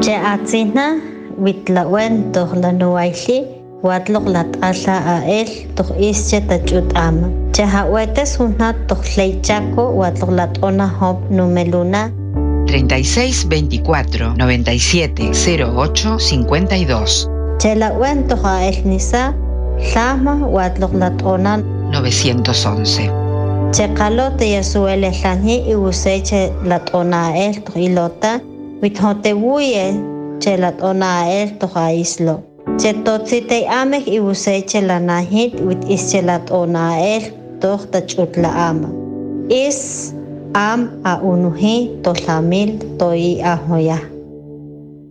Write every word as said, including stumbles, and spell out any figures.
Che atzina witlawen toh lanuaili watlok lat'ala a el toh ische tachut'ama. Che hawetes una toh leichaco watlok lat'ona hop numeluna treinta y seis veinticuatro noventa y siete cero ocho cincuenta y dos. Che lawen toh a el nisa llama watlok lat'ona novecientos once. Che kalote yasuele lani y useche lat'ona el toh ilota withote wuye che lat'ona el toh a islo. Che totzite amek y useche lanahit wit ische lat'ona el toh tachutla ama. Is am a unuhi to lamil to i ahoya.